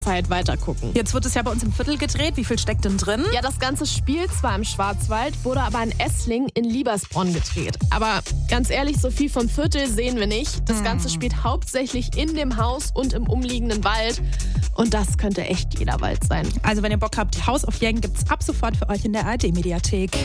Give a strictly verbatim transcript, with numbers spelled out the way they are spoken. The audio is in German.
Zeit weiter gucken. Jetzt wird es ja bei uns im Viertel gedreht. Wie viel steckt denn drin? Ja, das Ganze spielt zwar im Schwarzwald, wurde aber in Esslingen in Liebersbronn gedreht. Aber ganz ehrlich, so viel vom Viertel sehen wir nicht. Das Ganze spielt hauptsächlich in dem Haus und im umliegenden Wald. Und das könnte echt jeder Wald sein. Also wenn ihr Bock habt, House of Yang gibt's ab sofort für euch in der A R D-Mediathek.